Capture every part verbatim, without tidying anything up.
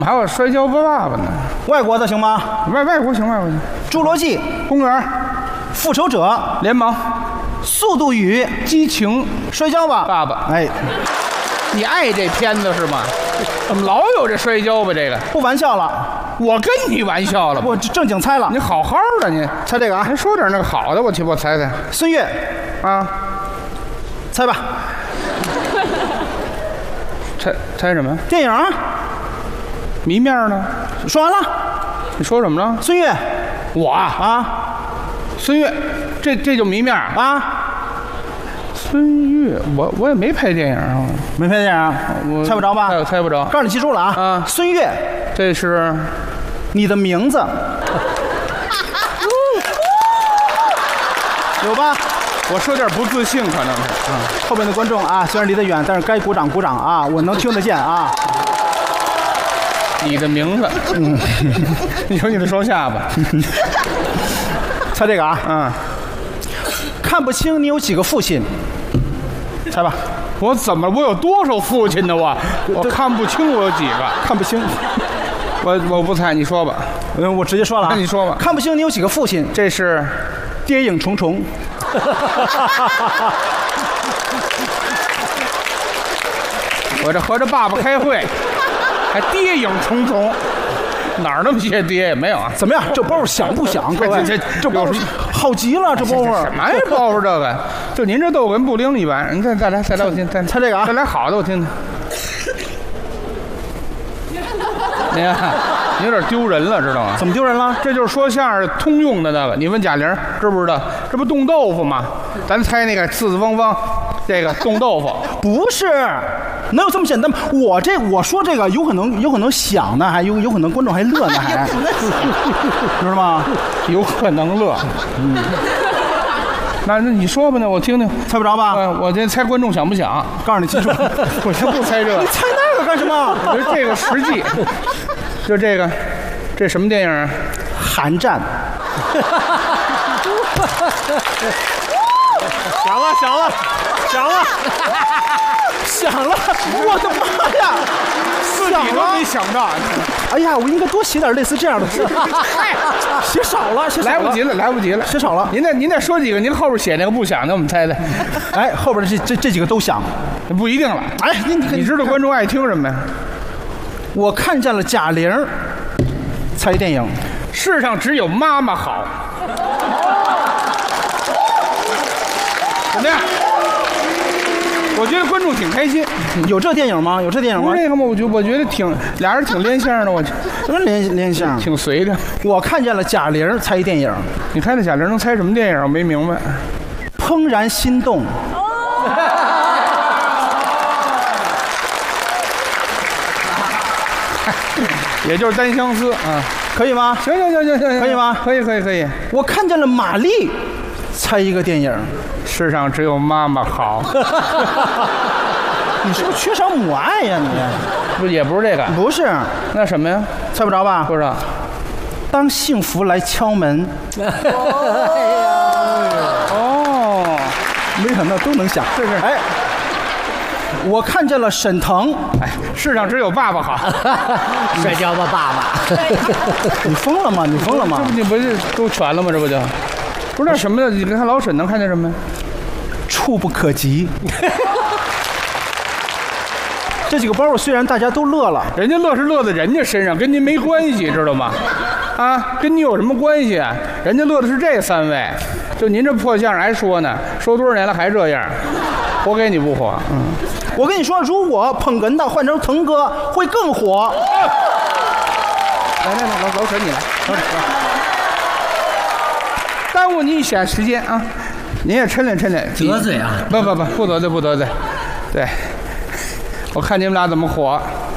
还有摔跤吧爸爸呢？ 外国的行吗？ 外外国行，外国行。 侏罗纪公园， 复仇者联盟， 速度与激情， 摔跤吧爸爸。 哎， 你爱这片子是吗？怎么老有这摔跤吧？这个不玩笑了， 我跟你玩笑了， 我正经猜了。 你好好的，你猜这个啊？ 还说点那个好的，我去，我猜猜。 孙越啊， 猜吧。 猜猜什么？ 电影啊。 谜面呢？ 说完了。 你说什么了？ 孙越， 我啊， 啊孙越，这这就谜面啊。 孙越，我我也没拍电影啊， 没拍电影， 我猜不着吧？ 猜猜不着。 告诉你记住了啊。 啊， 孙越， 这是你的名字。有吧？ 我说点不自信，可能是。 嗯，后边的观众啊，虽然离得远，但是该鼓掌鼓掌啊，我能听得见啊。 你的名字，嗯，你说你的双下巴， 猜这个啊， 嗯， 看不清你有几个父亲，猜吧。 我怎么我有多少父亲呢？我我看不清我有几个， 看不清。 我我不猜，你说吧。 嗯，我直接说了啊， 那你说吧。 看不清你有几个父亲， 这是跌影重重。 我这合着爸爸开会。还跌影重重，哪儿那么些跌也没有啊？ 怎么样？这包袱响不响？各位， 这这这包袱好极了，这包袱什么呀？包袱这个，就您这逗哏不灵一般。你再再来，再来，我听，再猜这个啊， 再来好的，我听听。你看，你有点丢人了，知道吗？ 怎么丢人了？ 这就是说相声通用的那个。你问贾玲，知不知道？这不冻豆腐吗？咱猜那个四四方方，这个冻豆腐不是。能有这么简单吗？我这我说这个有可能有可能想呢，还有有可能观众还乐呢，还知道吗？ 有可能乐。嗯，那那你说吧呢，我听听。 猜不着吧？ 嗯，我这猜观众想不想？ 告诉你记住， 我先不猜这个。 你猜那个干什么？ 我觉得这个实际，就这个，这什么电影啊？ 寒战。 响了，响了，响了。 想了，我的妈呀！ 想了，没想到。 哎呀，我应该多写点类似这样的字。写少了，写少了， 来不及了，来不及了， 写少了。 您再您再说几个，您后边写那个不想的，我们猜猜。 哎，后边这这这几个都想， 不一定了。 哎，你你你知道观众爱听什么呀？ 我看见了贾玲，猜电影。 世上只有妈妈好。怎么样？我觉得观众挺开心。 有这电影吗？有这电影吗？ 这个吗？我觉我觉得挺俩人挺连相的，我什么连连相？ 挺随的。 我看见了贾玲猜电影。 你看那贾玲能猜什么电影？我没明白。 怦然心动。 也就是单相思啊， 可以吗？ 行行行行行， 可以吗？ 可以可以可以。 我看见了玛丽，猜一个电影。 世上只有妈妈好。 你是不是缺少母爱呀？你不也不是这个？ 不是， 那什么呀？ 猜不着吧？ 不知道。 当幸福来敲门。 哦， 没想到都能想。 是是。 哎，我看见了沈腾。 哎，世上只有爸爸好。 摔跤吧，爸爸。 你疯了吗？你疯了吗？ 这不你不是都全了吗？这不就？不是那什么的，你看老沈能看见什么呀？ 触不可及。这几个包袱虽然大家都乐了， 人家乐是乐在人家身上，跟您没关系，知道吗？啊，跟你有什么关系啊？人家乐的是这三位，就您这破相声还说呢，说多少年了还这样，活该你不火。嗯， 我跟你说，如果捧哏的换成腾哥，会更火。 来来来，老老沈你来，老沈来，耽误你一些时间啊！您也抻练抻练。 得罪啊？ 不不不，不得罪不得罪。对，我看你们俩怎么火。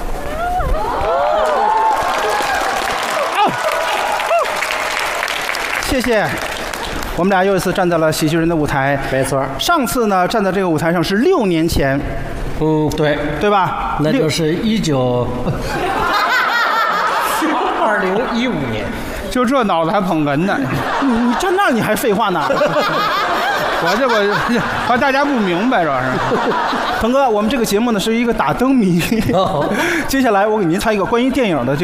谢谢，我们俩又一次站在了喜剧人的舞台。 没错。 上次呢，站在这个舞台上是六年前。 嗯，对， 对吧？ 那就是一九二零一五年。 就这脑子还捧哏呢， 你你站那儿你还废话呢？ 我这我怕大家不明白，主要是。 腾哥，我们这个节目呢是一个打灯谜，接下来我给您猜一个关于电影的这个。